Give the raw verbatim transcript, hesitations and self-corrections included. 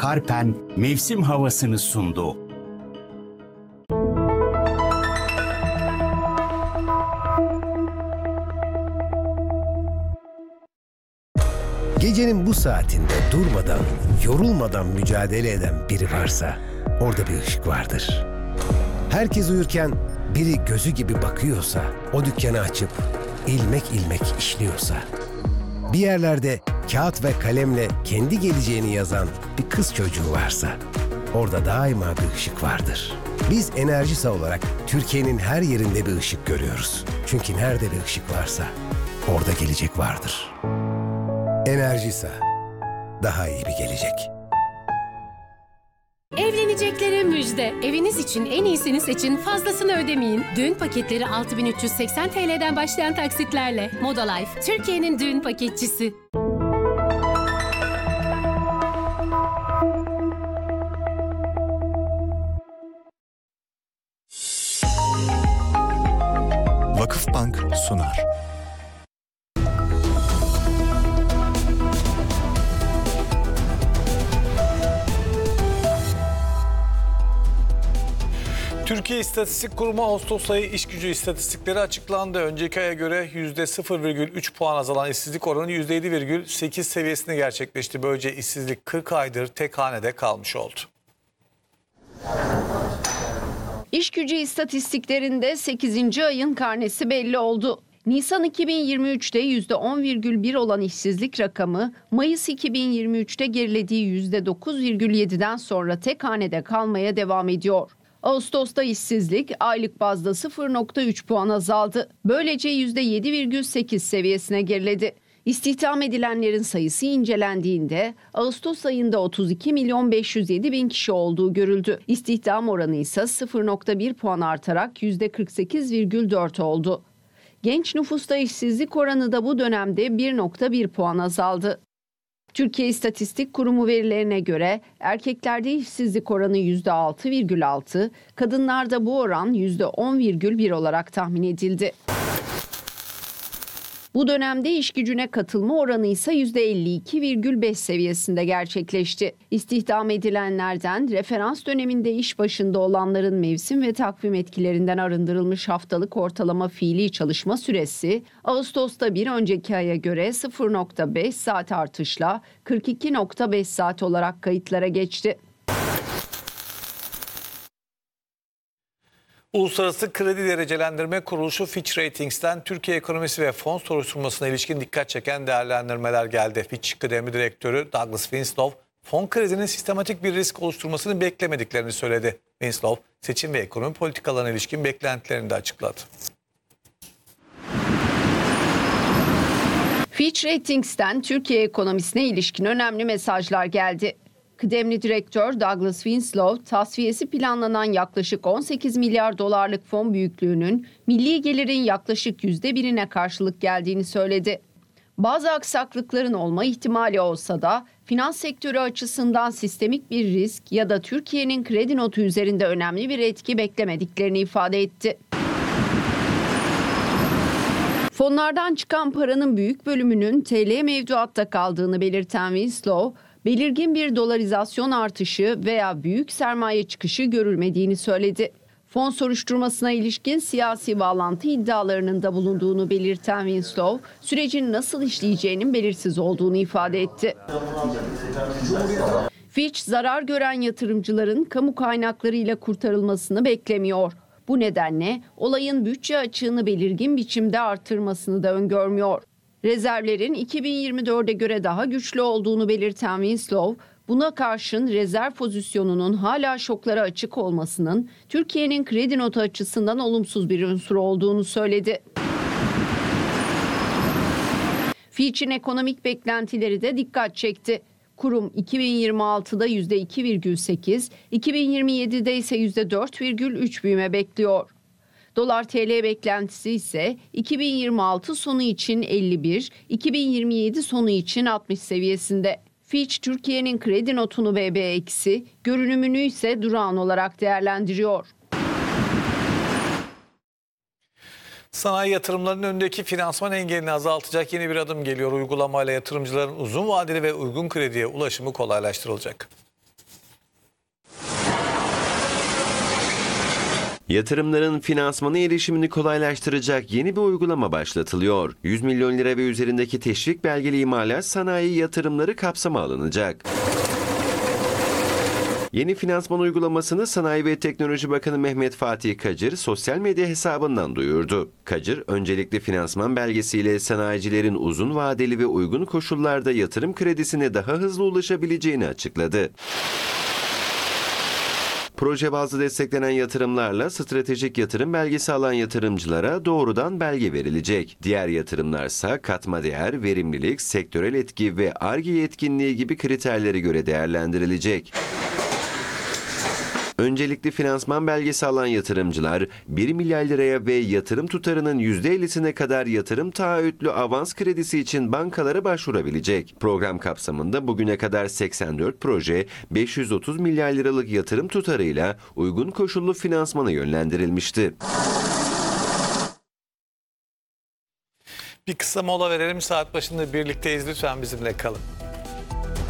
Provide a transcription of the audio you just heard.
Karpen mevsim havasını sundu. Gecenin bu saatinde durmadan, yorulmadan mücadele eden biri varsa orada bir ışık vardır. Herkes uyurken biri gözü gibi bakıyorsa, o dükkanı açıp ilmek ilmek işliyorsa, bir yerlerde kağıt ve kalemle kendi geleceğini yazan bir kız çocuğu varsa orada daima bir ışık vardır. Biz Enerjisa olarak Türkiye'nin her yerinde bir ışık görüyoruz. Çünkü nerede bir ışık varsa orada gelecek vardır. Enerjisa, daha iyi bir gelecek. Evleneceklere müjde. Eviniz için en iyisini seçin, fazlasını ödemeyin. Düğün paketleri altı bin üç yüz seksen T L'den başlayan taksitlerle. Moda Life, Türkiye'nin düğün paketçisi. Vakıfbank sunar. Türkiye İstatistik Kurumu Ağustos ayı iş gücü istatistikleri açıklandı. Önceki aya göre yüzde sıfır virgül üç puan azalan işsizlik oranı yüzde yedi virgül sekiz seviyesinde gerçekleşti. Böylece işsizlik kırk aydır tek hanede kalmış oldu. İş gücü istatistiklerinde sekizinci ayın karnesi belli oldu. Nisan iki bin yirmi üç'te yüzde on virgül bir olan işsizlik rakamı Mayıs iki bin yirmi üç'te gerilediği yüzde dokuz virgül yedi'den sonra tek hanede kalmaya devam ediyor. Ağustos'ta işsizlik aylık bazda sıfır virgül üç puan azaldı. Böylece yüzde yedi virgül sekiz seviyesine geriledi. İstihdam edilenlerin sayısı incelendiğinde Ağustos ayında otuz iki milyon beş yüz yedi bin kişi olduğu görüldü. İstihdam oranı ise sıfır virgül bir puan artarak yüzde kırk sekiz virgül dört oldu. Genç nüfusta işsizlik oranı da bu dönemde bir virgül bir puan azaldı. Türkiye İstatistik Kurumu verilerine göre erkeklerde işsizlik oranı yüzde altı virgül altı, kadınlarda bu oran yüzde on virgül bir olarak tahmin edildi. Bu dönemde iş gücüne katılma oranı ise yüzde elli iki virgül beş seviyesinde gerçekleşti. İstihdam edilenlerden referans döneminde iş başında olanların mevsim ve takvim etkilerinden arındırılmış haftalık ortalama fiili çalışma süresi Ağustos'ta bir önceki aya göre sıfır virgül beş saat artışla kırk iki virgül beş saat olarak kayıtlara geçti. Uluslararası Kredi Derecelendirme Kuruluşu Fitch Ratings'ten Türkiye ekonomisi ve fon soruşturmasına ilişkin dikkat çeken değerlendirmeler geldi. Fitch Kıdemli Direktörü Douglas Winslow, fon krizinin sistematik bir risk oluşturmasını beklemediklerini söyledi. Winslow, seçim ve ekonomi politikalarına ilişkin beklentilerini de açıkladı. Fitch Ratings'ten Türkiye ekonomisine ilişkin önemli mesajlar geldi. Kıdemli direktör Douglas Winslow, tasfiyesi planlanan yaklaşık on sekiz milyar dolarlık fon büyüklüğünün milli gelirin yaklaşık yüzde birine karşılık geldiğini söyledi. Bazı aksaklıkların olma ihtimali olsa da finans sektörü açısından sistemik bir risk ya da Türkiye'nin kredi notu üzerinde önemli bir etki beklemediklerini ifade etti. Fonlardan çıkan paranın büyük bölümünün T L mevduatta kaldığını belirten Winslow, belirgin bir dolarizasyon artışı veya büyük sermaye çıkışı görülmediğini söyledi. Fon soruşturmasına ilişkin siyasi bağlantı iddialarının da bulunduğunu belirten Winslow, sürecin nasıl işleyeceğinin belirsiz olduğunu ifade etti. Fitch, zarar gören yatırımcıların kamu kaynaklarıyla kurtarılmasını beklemiyor. Bu nedenle olayın bütçe açığını belirgin biçimde artırmasını da öngörmüyor. Rezervlerin iki bin yirmi dört'e göre daha güçlü olduğunu belirten Winslow, buna karşın rezerv pozisyonunun hala şoklara açık olmasının Türkiye'nin kredi notu açısından olumsuz bir unsur olduğunu söyledi. Fitch'in ekonomik beklentileri de dikkat çekti. Kurum iki bin yirmi altı'da yüzde iki virgül sekiz, iki bin yirmi yedi'de ise yüzde dört virgül üç büyüme bekliyor. Dolar T L beklentisi ise iki bin yirmi altı sonu için elli bir, iki bin yirmi yedi sonu için altmış seviyesinde. Fitch, Türkiye'nin kredi notunu B B eksi, görünümünü ise durağan olarak değerlendiriyor. Sanayi yatırımlarının önündeki finansman engelini azaltacak yeni bir adım geliyor. Uygulamayla yatırımcıların uzun vadeli ve uygun krediye ulaşımı kolaylaştırılacak. Yatırımların finansmana erişimini kolaylaştıracak yeni bir uygulama başlatılıyor. yüz milyon lira ve üzerindeki teşvik belgeli imalat sanayi yatırımları kapsama alınacak. Yeni finansman uygulamasını Sanayi ve Teknoloji Bakanı Mehmet Fatih Kacır sosyal medya hesabından duyurdu. Kacır, öncelikli finansman belgesiyle sanayicilerin uzun vadeli ve uygun koşullarda yatırım kredisine daha hızlı ulaşabileceğini açıkladı. Proje bazlı desteklenen yatırımlarla stratejik yatırım belgesi alan yatırımcılara doğrudan belge verilecek. Diğer yatırımlarsa katma değer, verimlilik, sektörel etki ve Ar-Ge yetkinliği gibi kriterlere göre değerlendirilecek. Öncelikli finansman belgesi alan yatırımcılar bir milyar liraya ve yatırım tutarının yüzde ellisine kadar yatırım taahhütlü avans kredisi için bankalara başvurabilecek. Program kapsamında bugüne kadar seksen dört proje beş yüz otuz milyar liralık yatırım tutarıyla uygun koşullu finansmana yönlendirilmişti. Bir kısa mola verelim. Saat başında birlikteyiz. Lütfen bizimle kalın.